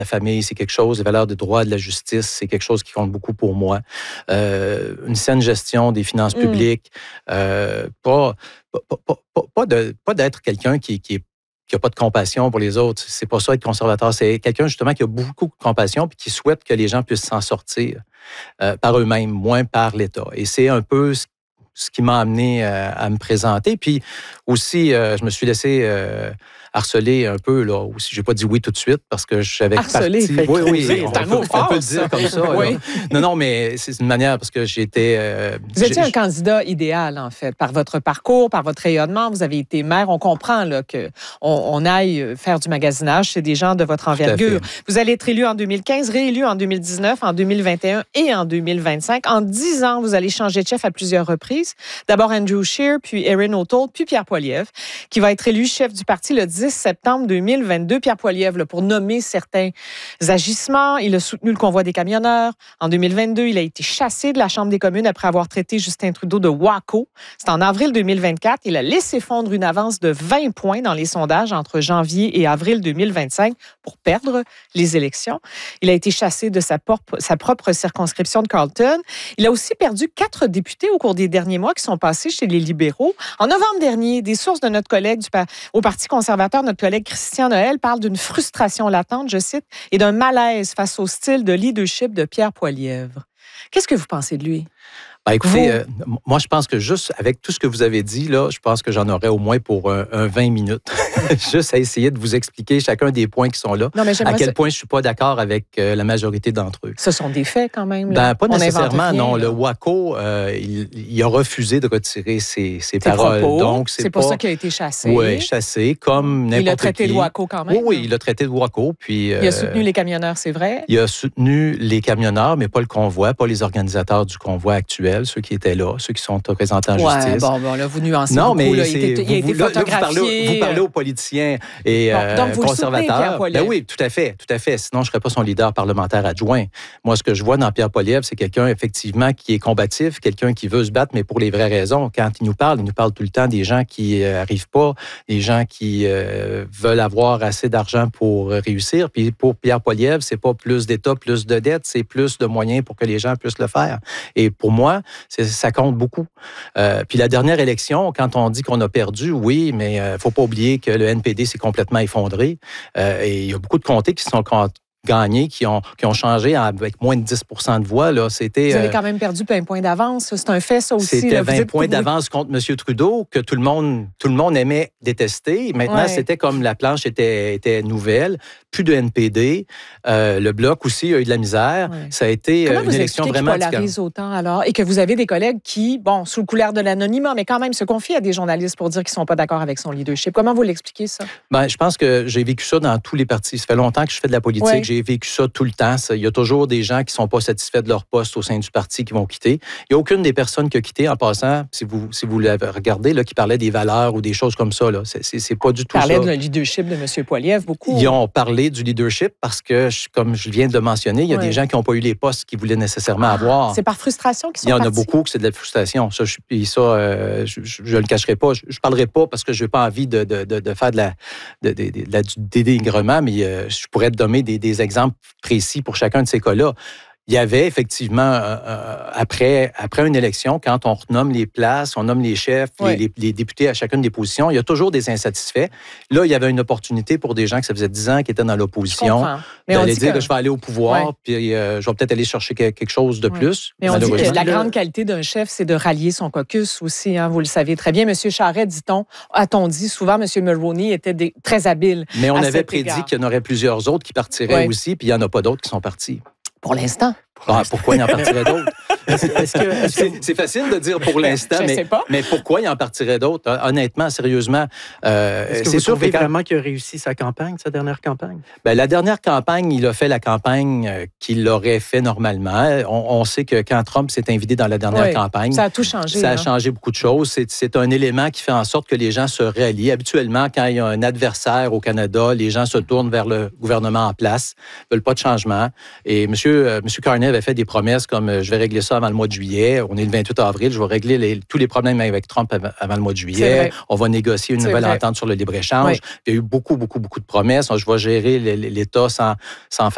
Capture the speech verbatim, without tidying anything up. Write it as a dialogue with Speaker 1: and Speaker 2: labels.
Speaker 1: la famille, c'est quelque chose, les valeurs de droit, de la justice, c'est quelque chose qui compte beaucoup pour moi. Euh, une saine gestion des finances
Speaker 2: Mm.
Speaker 1: publiques, euh, pas, pas, pas, pas, pas, de, pas d'être quelqu'un qui, qui est qui n'a pas de compassion pour les autres. C'est pas ça être conservateur. C'est quelqu'un justement qui a beaucoup de compassion et qui souhaite que les gens puissent s'en sortir euh, par eux-mêmes, moins par l'État. Et c'est un peu ce, ce qui m'a amené euh, à me présenter. Puis aussi, euh, je me suis laissé euh, harceler un peu, là, aussi. Je n'ai pas dit oui tout de suite parce que je savais que
Speaker 2: harceler,
Speaker 1: partie... Oui, oui,
Speaker 2: c'est
Speaker 1: on,
Speaker 2: un mot
Speaker 1: peut,
Speaker 2: fort,
Speaker 1: on peut le dire comme ça.
Speaker 2: Oui.
Speaker 1: Non, non, mais c'est une manière parce que j'ai été... Euh,
Speaker 2: vous étiez un candidat idéal, en fait, par votre parcours, par votre rayonnement. Vous avez été maire. On comprend là, qu'on on aille faire du magasinage. C'est des gens de votre envergure. Vous allez être élu en deux mille quinze, réélu en deux mille dix-neuf, en deux mille vingt et un et en deux mille vingt-cinq. En dix ans, vous allez changer de chef à plusieurs reprises. D'abord Andrew Scheer, puis Erin O'Toole, puis Pierre Poilievre, qui va être élu chef du parti le dix septembre deux mille vingt-deux. Pierre Poilievre, là, pour nommer certains agissements, il a soutenu le convoi des camionneurs. En deux mille vingt-deux, il a été chassé de la Chambre des communes après avoir traité Justin Trudeau de wacko. C'est en avril deux mille vingt-quatre. Il a laissé fondre une avance de vingt points dans les sondages entre janvier et avril deux mille vingt-cinq pour perdre les élections. Il a été chassé de sa, propre, sa propre circonscription de Carleton. Il a aussi perdu quatre députés au cours des derniers mois qui sont passés chez les libéraux. En novembre dernier, des sources de notre collègue du, au Parti conservateur, notre collègue Christian Noël, parle d'une frustration latente, je cite, et d'un malaise face au style de leadership de Pierre Poilievre. Qu'est-ce que vous pensez de lui?
Speaker 1: Ben, écoutez, euh, moi, je pense que juste avec tout ce que vous avez dit, là, je pense que j'en aurais au moins pour un, un vingt minutes. Juste à essayer de vous expliquer chacun des points qui sont là. Non, mais à quel point je ne suis pas d'accord avec euh, la majorité d'entre eux.
Speaker 2: Ce sont des faits quand même.
Speaker 1: Ben, pas
Speaker 2: On
Speaker 1: nécessairement,
Speaker 2: rien,
Speaker 1: non.
Speaker 2: là.
Speaker 1: Le wacko, euh, il, il a refusé de retirer ses, ses paroles.
Speaker 2: Propos.
Speaker 1: Donc, c'est,
Speaker 2: c'est
Speaker 1: pas...
Speaker 2: pour ça qu'il a été chassé.
Speaker 1: Oui, chassé, comme n'importe qui.
Speaker 2: Il a traité
Speaker 1: qui.
Speaker 2: de wacko quand même.
Speaker 1: Oui, oui, il a traité de wacko. Puis,
Speaker 2: euh, il a soutenu les camionneurs, c'est vrai?
Speaker 1: Il a soutenu les camionneurs, mais pas le convoi, pas les organisateurs du convoi actuel, ceux qui étaient là, ceux qui sont représentés en
Speaker 2: ouais,
Speaker 1: justice.
Speaker 2: Bon, bon, là, vous nuancez
Speaker 1: non,
Speaker 2: beaucoup.
Speaker 1: Mais
Speaker 2: là.
Speaker 1: c'est,
Speaker 2: il, était, il a été
Speaker 1: vous, là,
Speaker 2: photographié.
Speaker 1: Là, vous, parlez, vous parlez aux politiciens et bon, euh,
Speaker 2: donc vous
Speaker 1: conservateurs.
Speaker 2: Le
Speaker 1: ben oui, tout à fait, tout à fait. Sinon, je ne serais pas son leader parlementaire adjoint. Moi, ce que je vois dans Pierre Poilievre, c'est quelqu'un, effectivement, qui est combatif, quelqu'un qui veut se battre, mais pour les vraies raisons. Quand il nous parle, il nous parle tout le temps des gens qui n'arrivent euh, pas, des gens qui euh, veulent avoir assez d'argent pour réussir. Puis pour Pierre Poilievre, c'est pas plus d'État, plus de dettes, c'est plus de moyens pour que les gens puissent le faire. Et pour moi, c'est, ça compte beaucoup. Euh, puis la dernière élection, quand on dit qu'on a perdu, oui, mais il euh, ne faut pas oublier que le N P D s'est complètement effondré. Euh, et il y a beaucoup de comtés qui sont gagnés, qui ont, qui ont changé avec moins de dix pour cent de voix. Là. C'était,
Speaker 2: vous avez quand même perdu plein de points d'avance. C'est un fait, ça aussi.
Speaker 1: C'était
Speaker 2: là.
Speaker 1: vingt points d'avance contre M. Trudeau que tout le monde, tout le monde aimait détester. Maintenant, ouais. C'était comme la planche était, était nouvelle. Plus de N P D. Euh, le Bloc aussi a eu de la misère. Ouais. Ça a été
Speaker 2: Comment
Speaker 1: une
Speaker 2: vous
Speaker 1: élection vraiment...
Speaker 2: Comment vous polarise autant, alors? Et que vous avez des collègues qui, bon, sous le couleur de l'anonymat, mais quand même se confient à des journalistes pour dire qu'ils ne sont pas d'accord avec son leadership. Comment vous l'expliquez, ça?
Speaker 1: Ben, je pense que j'ai vécu ça dans tous les partis. Ça fait longtemps que je fais de la politique. Ouais. J'ai vécu ça tout le temps. Il y a toujours des gens qui ne sont pas satisfaits de leur poste au sein du parti qui vont quitter. Il n'y a aucune des personnes qui a quitté, en passant, si vous, si vous l'avez regardé, là, qui parlait des valeurs ou des choses comme ça. Là. C'est, c'est, c'est pas du tout ça.
Speaker 2: Ils parlaient de leadership de M. Poilievre, beaucoup.
Speaker 1: Ils ont parlé du leadership parce que, comme je viens de le mentionner, il y a ouais. des gens qui n'ont pas eu les postes qu'ils voulaient nécessairement ah, avoir.
Speaker 2: C'est par frustration qu'ils sont
Speaker 1: Il y en
Speaker 2: partis.
Speaker 1: a beaucoup que c'est de la frustration. Ça, je, ça, euh, je ne le cacherai pas. Je ne parlerai pas parce que je n'ai pas envie de, de, de, de faire de la, de, de, de la, du dénigrement, mais euh, je pourrais te donner des, des exemples précis pour chacun de ces cas-là. Il y avait effectivement, euh, après, après une élection, quand on renomme les places, on nomme les chefs, oui. les, les, les députés à chacune des positions, il y a toujours des insatisfaits. Là, il y avait une opportunité pour des gens que ça faisait dix ans qui étaient dans l'opposition d'aller dire que... que je vais aller au pouvoir, ouais. puis euh, je vais peut-être aller chercher quelque chose de ouais. plus.
Speaker 2: Mais on dit que la grande qualité d'un chef, c'est de rallier son caucus aussi, hein, vous le savez très bien. M. Charest, dit-on, a-t-on dit souvent, M. Mulroney était des, très habile.
Speaker 1: Mais on avait prédit égard. qu'il y en aurait plusieurs autres qui partiraient ouais. aussi, puis il n'y en a pas d'autres qui sont partis.
Speaker 2: Pour l'instant.
Speaker 1: Pour ah, pourquoi il en partirait d'autres? Est-ce que, est-ce que... C'est, c'est facile de dire pour l'instant,
Speaker 2: je
Speaker 1: mais,
Speaker 2: sais pas.
Speaker 1: mais pourquoi il en partirait d'autres? Honnêtement, sérieusement.
Speaker 3: Euh, est-ce que c'est vous sûr trouvez que quand... vraiment qu'il a réussi sa campagne, sa dernière campagne?
Speaker 1: Bien, la dernière campagne, il a fait la campagne qu'il aurait fait normalement. On, on sait que quand Trump s'est invité dans la dernière
Speaker 2: oui,
Speaker 1: campagne...
Speaker 2: ça a tout changé.
Speaker 1: Ça a
Speaker 2: hein?
Speaker 1: changé beaucoup de choses. C'est, c'est un élément qui fait en sorte que les gens se rallient. Habituellement, quand il y a un adversaire au Canada, les gens se tournent vers le gouvernement en place, ne veulent pas de changement. Et M. Euh, M. Carney avait fait des promesses comme euh, je vais régler ça avant le mois de juillet. On est le vingt-huit avril, je vais régler les, tous les problèmes avec Trump avant, avant le mois de juillet. On va négocier une C'est nouvelle vrai. entente sur le libre-échange. Oui. Il y a eu beaucoup, beaucoup, beaucoup de promesses. Je vais gérer l'État sans, sans faire